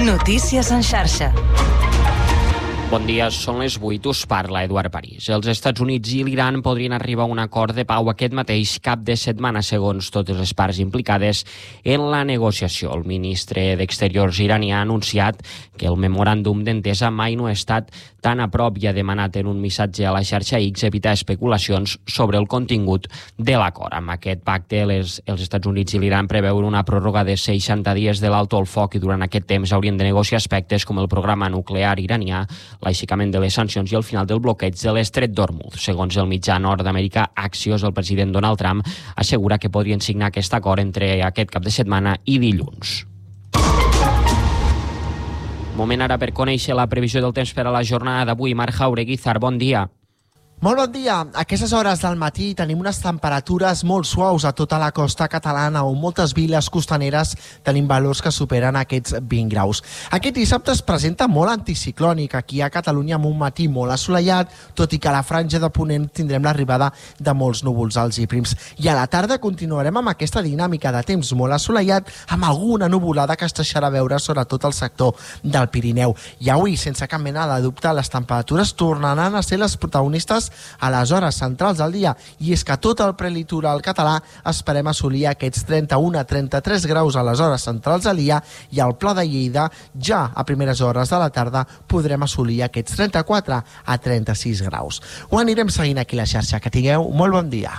Notícies en xarxa. Bon dia, són les 8, us parla Eduard París. Els Estats Units i l'Iran podrien arribar a un acord de pau aquest mateix cap de setmana, segons totes les parts implicades en la negociació. El ministre d'Exteriors iranià ha anunciat que el memoràndum d'entesa mai no ha estat tan a prop i ha demanat en un missatge a la xarxa X evitar especulacions sobre el contingut de l'acord. Amb aquest pacte, els Estats Units i l'Iran preveuen una pròrroga de 60 dies de l'alto al foc i durant aquest temps haurien de negociar aspectes com el programa nuclear iranià, l'aixecament de les sancions i el final del bloqueig de l'estret d'Hormuz. Segons el mitjà nord-americà Axios, el president Donald Trump assegura que podrien signar aquest acord entre aquest cap de setmana i dilluns. Moment ara per conèixer la previsió del temps per a la jornada d'avui. Marc Jaureguizar, bon dia. Molt bon dia. A aquestes hores del matí tenim unes temperatures molt suaus a tota la costa catalana, on moltes viles costaneres tenim valors que superen aquests 20 graus. Aquest dissabte es presenta molt anticiclònic aquí a Catalunya amb un matí molt assolellat, tot i que a la franja de ponent tindrem l'arribada de molts núvols alts i prims. I a la tarda continuarem amb aquesta dinàmica de temps molt assolellat, amb alguna nuvolada que es deixarà veure sobretot al sector del Pirineu. I avui, sense cap mena de dubte, les temperatures tornaran a ser les protagonistes a les hores centrals del dia, i és que tot el prelitoral català esperem assolir aquests 31 a 33 graus a les hores centrals del dia, i al Pla de Lleida ja a primeres hores de la tarda podrem assolir aquests 34 a 36 graus. Ho anirem seguint aquí a la xarxa. Que tingueu molt bon dia.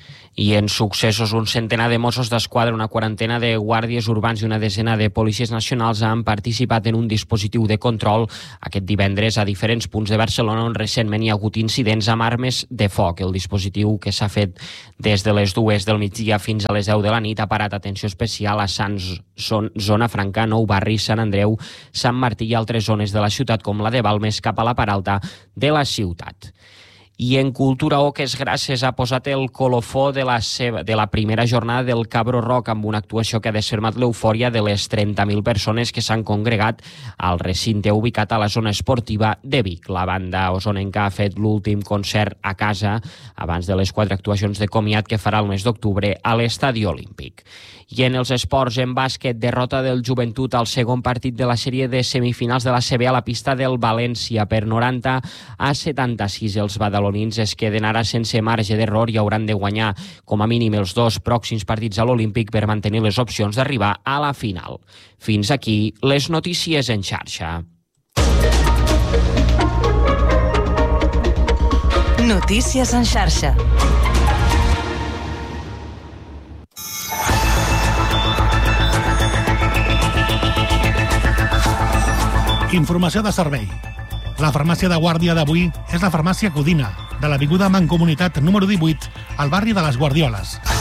I en successos, un centenar de Mossos d'Esquadra, una quarantena de guàrdies urbans i una desena de policies nacionals han participat en un dispositiu de control aquest divendres a diferents punts de Barcelona on recentment hi ha hagut incidents amb armes de foc. El dispositiu, que s'ha fet des de les 2 del migdia fins a les 10 de la nit, ha parat atenció especial a Sants, Zona Franca, Nou Barri, Sant Andreu, Sant Martí i altres zones de la ciutat com la de Balmes cap a la part alta de la ciutat. I en cultura, Oques Grasses ha posat el colofó de la primera jornada del Cabro Rock amb una actuació que ha desfermat l'eufòria de les 30.000 persones que s'han congregat al recinte ubicat a la zona esportiva de Vic. La banda osonenca ha fet l'últim concert a casa abans de les 4 actuacions de comiat que farà el mes d'octubre a l'Estadi Olímpic. I en els esports, en bàsquet, derrota del Joventut al segon partit de la sèrie de semifinals de la CB a la pista del València per 90 a 76. Els badalonins es queden ara sense marge d'error i hauran de guanyar com a mínim els 2 pròxims partits a l'Olímpic per mantenir les opcions d'arribar a la final. Fins aquí les notícies en xarxa. Notícies en xarxa. Informació de servei. La farmàcia de guàrdia d'avui és la farmàcia Codina, de l'avinguda Mancomunitat número 18, al barri de les Guardioles.